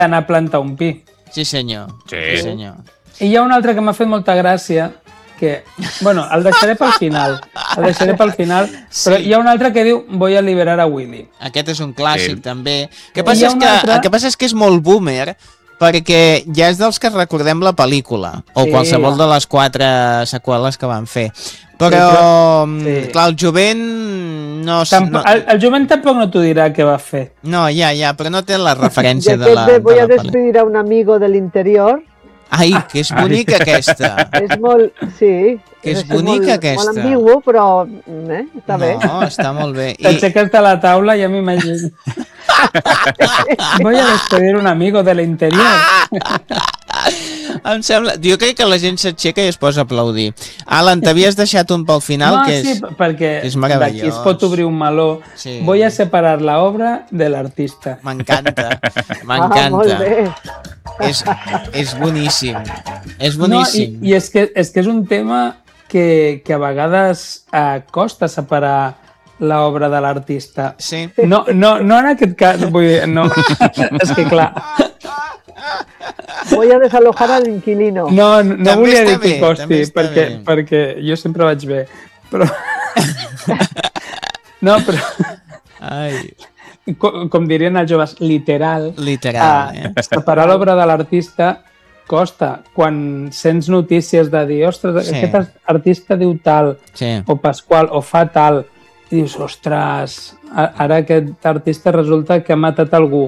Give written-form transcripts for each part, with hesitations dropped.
anar a plantar un pi. Sí, senyor. Sí. Senyor. I hi ha un altre que m'ha fet molta gràcia, que, bueno, el deixaré pel final, però hi ha un altre que diu voy a liberar a Willy. Aquest és un clàssic, Sí. també. El que passa és que és molt boomer, perquè ja és dels que recordem la pel·lícula, o Sí. qualsevol de les 4 seqüeles que van fer. Però, clar, el jovent no... El jovent tampoc no t'ho dirà què va fer. No, ja, però no té la referència de la Voy a pel·lícula. despedir a un amigo del interior. Ai, que és bonica aquesta. És molt... Sí. Que és bonica aquesta. Molt ambigu, però està bé. No, està molt bé. T'aixeques de la taula i ja m'imagino. Voy a despedir un amigo del interior. Em sembla... Jo crec que la gent s'aixeca i es posa a aplaudir. Alan, t'havies deixat un pel final, que és... Sí, perquè és meravellós. d'aquí es pot obrir un meló. Sí. Voy a separar la obra de l'artista. M'encanta, Molt bé. És boníssim. És boníssim. No, i és que és un tema que a vegades costa separar l'obra de l'artista. Sí. No en aquest cas, vull dir, no. És que clar... Voy a desalojar al inquilino. No volia dir bé, que costi, perquè jo sempre vaig bé. Però... No, però... Ai. Com dirien els joves, literal. Separar l'obra de l'artista costa. Quan sents notícies de dir, ostres, aquest artista diu tal, o Pasqual, o fa tal, i dius, ostres, ara aquest artista resulta que ha matat algú.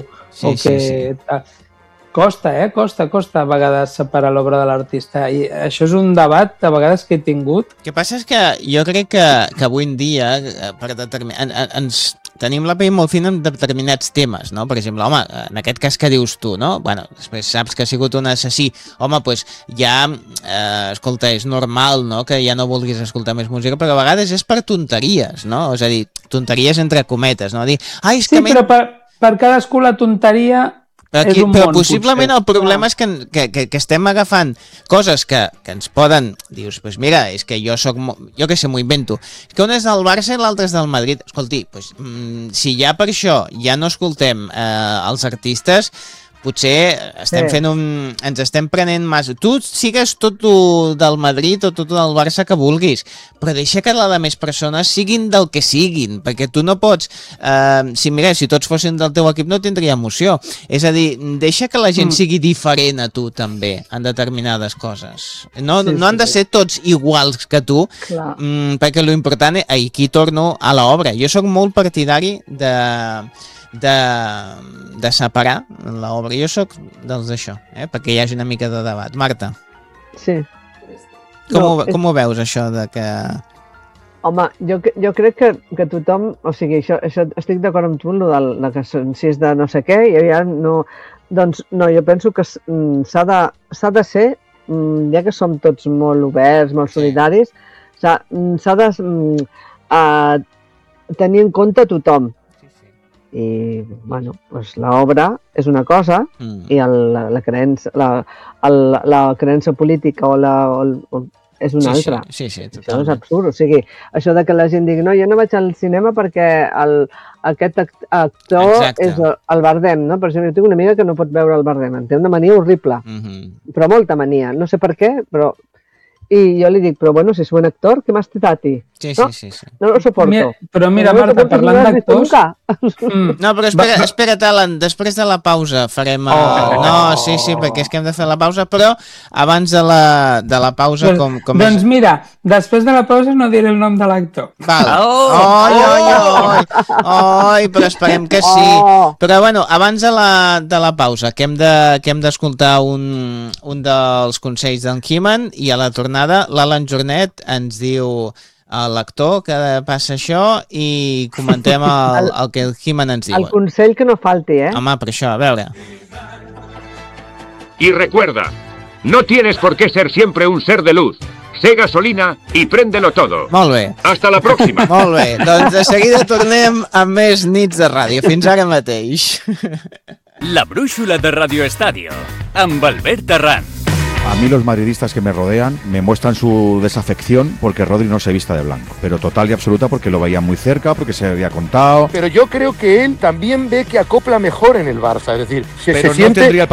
Costa a vegades separar l'obra de l'artista, i això és un debat a vegades que he tingut. El que passa és que jo crec que avui en dia ens tenim la pell molt fina en determinats temes, no? Per exemple, home, en aquest cas que dius tu, no? Bueno, després saps que ha sigut un assassí. Home, doncs ja, escolta, és normal, no?, que ja no vulguis escoltar més música, però a vegades és per tonteries, no? És a dir, tonteries entre cometes, no? Dir, sí, però per cadascú la tonteria... Però possiblement el problema és que estem agafant coses que ens poden... Dius, doncs mira, és que jo que sé, m'ho invento. Que un és del Barça i l'altre és del Madrid. Escolti, si ja per això ja no escoltem els artistes, potser ens estem prenent massa. Tu sigues tot del Madrid o tot del Barça que vulguis, però deixa que les altres persones siguin del que siguin, perquè tu no pots... Si tots fossin del teu equip no tindria emoció. És a dir, deixa que la gent sigui diferent a tu també, en determinades coses. No han de ser tots iguals que tu, perquè l'important és... Aquí torno a l'obra. Jo sóc molt partidari de separar l'obra. Jo sóc dels d'això, perquè hi hagi una mica de debat. Marta. Sí. Com ho veus, això de que... Home, jo crec que tothom... O sigui, això estic d'acord amb tu, de que si és de no sé què, i ja no... Doncs no, jo penso que s'ha de ser, ja que som tots molt oberts, molt solidaris, s'ha de tenir en compte tothom. I, bueno, doncs l'obra és una cosa i la creença política és una altra. Sí, això és absurd. O sigui, això de que la gent digui no, jo no vaig al cinema perquè aquest actor és el Bardem, no? Per exemple, jo tinc una amiga que no pot veure el Bardem, en té una mania horrible, però molta mania, no sé per què, però... I jo li dic, però bueno, si és un actor, què m'has dit a ti? Sí. No ho suporto. Però mira, Marta, parlant d'actors... No, però espera't, Alan, després de la pausa farem... No, sí, perquè és que hem de fer la pausa, però abans de la pausa... Doncs mira, després de la pausa no diré el nom de l'actor. Val. Oi, però esperem que sí. Però bueno, abans de la pausa, que hem d'escoltar un dels consells d'en He-Man, i a la tornada l'Alan Jornet ens diu l'actor que passa això i comentem el que el He-Man ens diu. El consell que no falti, Home, per això, a veure. Y recuerda, no tienes por qué ser siempre un ser de luz. Sé gasolina y préndelo todo. Molt bé. Hasta la próxima. Molt bé, doncs de seguida tornem amb més nits de ràdio. Fins ara mateix. La brúixola de Radio Estadio, amb Albert Arran. A mí los madridistas que me rodean me muestran su desafección porque Rodri no se vista de blanco, pero total y absoluta porque lo veía muy cerca, porque se había contado. Pero yo creo que él también ve que acopla mejor en el Barça, es decir, pero se no siente... tendría el